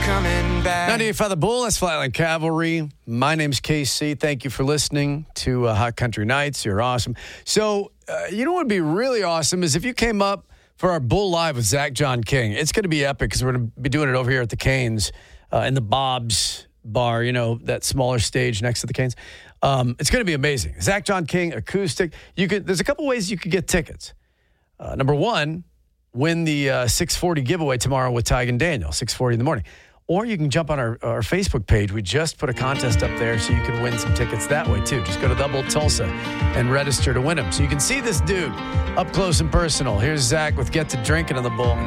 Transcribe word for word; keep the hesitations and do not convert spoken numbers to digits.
coming back. ninety-eight point five The Bull, that's Flatline Cavalry. My name's K C. Thank you for listening to uh, Hot Country Nights. You're awesome. So, uh, you know what would be really awesome is if you came up for our Bull Live with Zach John King. It's going to be epic because we're going to be doing it over here at the Canes uh, in the Bob's Bar, you know, that smaller stage next to the Canes. Um, it's going to be amazing. Zach John King, acoustic. You could. There's a couple ways you could get tickets. Uh, number one, win the uh, six forty giveaway tomorrow with Tig and Daniel, six forty in the morning. Or you can jump on our, our Facebook page. We just put a contest up there so you can win some tickets that way, too. Just go to Double Tulsa and register to win them. So you can see this dude up close and personal. Here's Zach with Get to Drinking on the Bull.